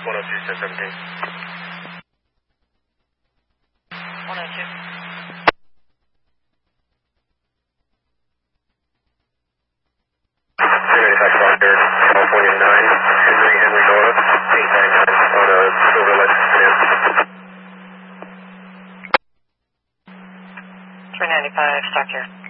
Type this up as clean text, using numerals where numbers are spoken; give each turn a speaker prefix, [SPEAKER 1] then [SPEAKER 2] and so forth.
[SPEAKER 1] 102, 1017.
[SPEAKER 2] 102.
[SPEAKER 1] California 9, Henry North, 899 on a Silver Lexus sedan.
[SPEAKER 2] 395, stock here.